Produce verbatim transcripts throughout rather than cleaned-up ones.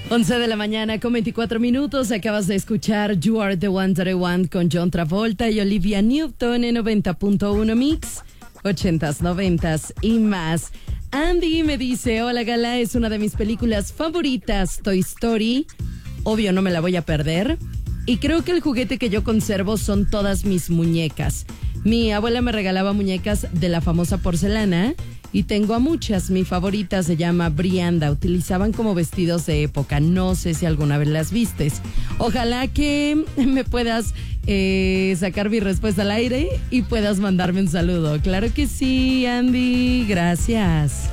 once de la mañana con veinticuatro minutos. Acabas de escuchar You Are the One That I Want con John Travolta y Olivia Newton en noventa punto uno Mix, ochentas, noventas y más. Andy me dice, hola Gala, es una de mis películas favoritas, Toy Story. Obvio no me la voy a perder. Y creo que el juguete que yo conservo son todas mis muñecas. Mi abuela me regalaba muñecas de la famosa porcelana y tengo a muchas. Mi favorita se llama Brianda. Utilizaban como vestidos de época. No sé si alguna vez las vistes. Ojalá que me puedas eh, sacar mi respuesta al aire y puedas mandarme un saludo. Claro que sí, Andy. Gracias.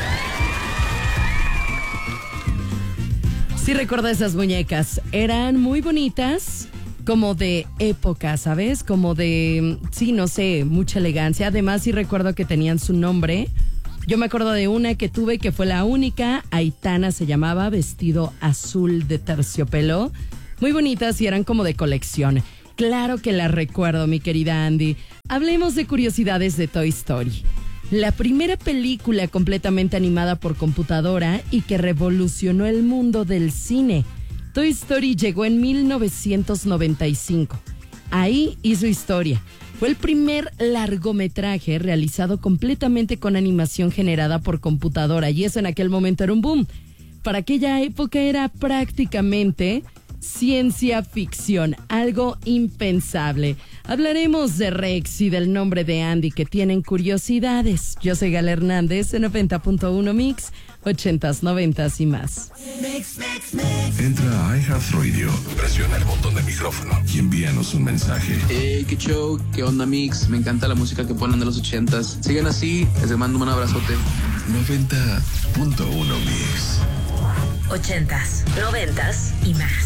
Sí recuerdo esas muñecas. Eran muy bonitas. Como de época, ¿sabes? Como de, sí, no sé, mucha elegancia. Además, sí recuerdo que tenían su nombre. Yo me acuerdo de una que tuve que fue la única. Aitana se llamaba, vestido azul de terciopelo. Muy bonitas y eran como de colección. Claro que la recuerdo, mi querida Andy. Hablemos de curiosidades de Toy Story. La primera película completamente animada por computadora y que revolucionó el mundo del cine. Toy Story llegó en mil novecientos noventa y cinco. Ahí hizo historia. Fue el primer largometraje realizado completamente con animación generada por computadora y eso en aquel momento era un boom. Para aquella época era prácticamente ciencia ficción, algo impensable. Hablaremos de Rex y del nombre de Andy que tienen curiosidades. Yo soy Gala Hernández en noventa punto uno Mix, ochentas, noventas y más. Mix, mix, mix. Entra a iHeartRadio, presiona el botón de micrófono y envíanos un mensaje. Hey, qué show, qué onda Mix, me encanta la música que ponen de los ochentas. Sigan así, les mando un abrazote. noventa punto uno Mix. Ochentas, noventas y más.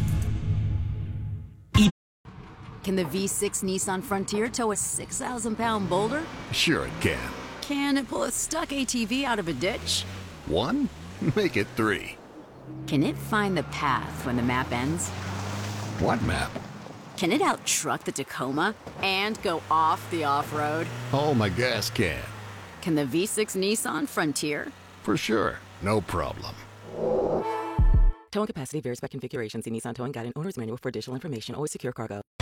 Can the V six Nissan Frontier tow a six thousand pound boulder? Sure it can. Can it pull a stuck A T V out of a ditch? One? Make it three. Can it find the path when the map ends? What map? Can it out-truck the Tacoma and go off the off-road? Oh, my gas can. Can the V six Nissan Frontier? For sure. No problem. Towing capacity varies by configuration. See Nissan Towing Guide and Owner's Manual for additional information. Always secure cargo.